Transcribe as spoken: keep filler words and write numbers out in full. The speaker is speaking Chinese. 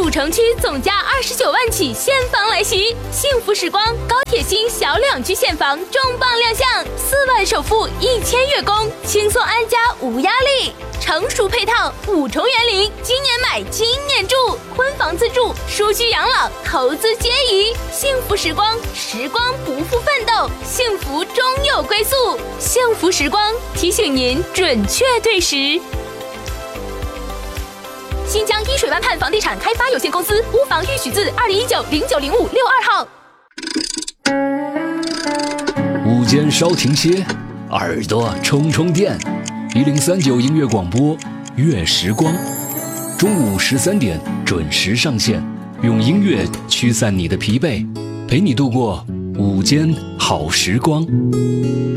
主城区总价二十九万起现房来袭，幸福时光高铁新小两居现房重磅亮相，四万首付一千月供，轻松安家无压力。成熟配套，五重园林，今年买今年住，婚房自住，舒居养老，投资皆宜。幸福时光，时光不负奋斗，幸福终有归宿。幸福时光提醒您准确对时。新疆依水湾畔房地产开发有限公司屋房预许字二零一九零九零五六二号。 午间稍停歇，耳朵充充电。一零三九音乐广播，乐时光，中午十三点准时上线，用音乐驱散你的疲惫，陪你度过午间好时光。